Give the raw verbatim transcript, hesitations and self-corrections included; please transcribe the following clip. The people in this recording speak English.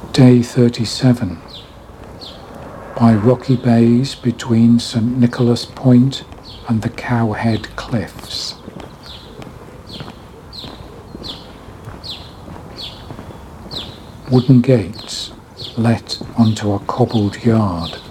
Day thirty-seven. By rocky bays between St Nicholas Point and the Cowhead Cliffs. Wooden gates let onto a cobbled yard.